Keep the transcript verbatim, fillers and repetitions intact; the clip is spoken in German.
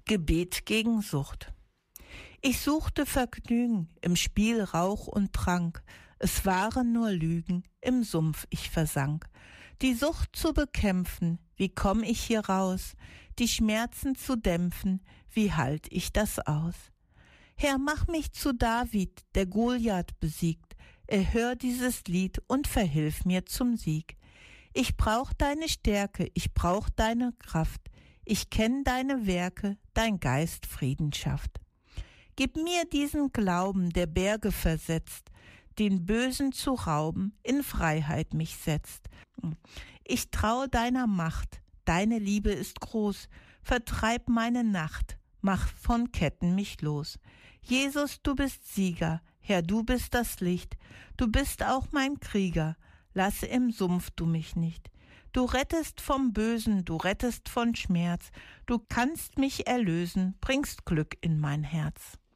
Gebet gegen Sucht. Ich suchte Vergnügen im Spiel Rauch und Trank, es waren nur Lügen, im Sumpf ich versank. Die Sucht zu bekämpfen, wie komm ich hier raus? Die Schmerzen zu dämpfen, wie halt ich das aus? Herr, mach mich zu David, der Goliath besiegt, erhör dieses Lied und verhilf mir zum Sieg. Ich brauch deine Stärke, ich brauch deine Kraft, ich kenn deine Werke, dein Geist Frieden schafft. Gib mir diesen Glauben, der Berge versetzt, den Bösen zu rauben, in Freiheit mich setzt. Ich traue deiner Macht, deine Liebe ist groß, vertreib meine Nacht, mach von Ketten mich los. Jesus, du bist Sieger, Herr, du bist das Licht, du bist auch mein Krieger, lasse im Sumpf du mich nicht. Du rettest vom Bösen, du rettest von Schmerz, du kannst mich erlösen, bringst Glück in mein Herz.